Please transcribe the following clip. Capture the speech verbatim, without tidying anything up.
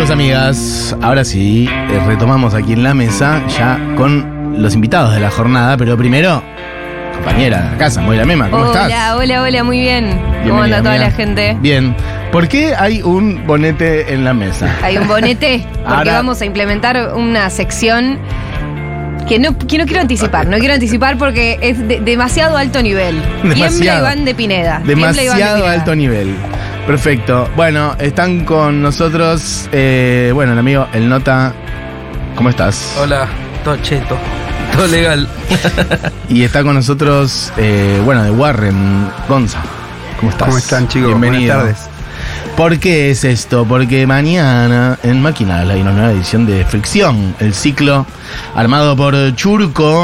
Amigos, amigas, ahora sí, eh, retomamos aquí en la mesa ya con los invitados de la jornada, pero primero, compañera de la casa, Moira Mema, ¿cómo hola, estás? Hola, hola, hola, muy bien. Bienvenida, ¿Cómo anda toda amiga. la gente? Bien. ¿Por qué hay un bonete en la mesa? Hay un bonete, porque Ahora- vamos a implementar una sección que no, que no quiero anticipar, no quiero anticipar porque es de- demasiado alto nivel. Tiembla Demasiado. Iván de Pineda. Tiembla Iván de Demasiado Pineda. alto nivel. Perfecto. Bueno, están con nosotros, eh, bueno, el amigo El Nota. ¿Cómo estás? Hola, todo cheto, todo legal. Y está con nosotros, eh, bueno, de Warren, Gonza. ¿Cómo estás? ¿Cómo están, chicos? Bienvenido. Buenas tardes. ¿Por qué es esto? Porque mañana en Maquinal hay una nueva edición de Fricción, el ciclo armado por Churco.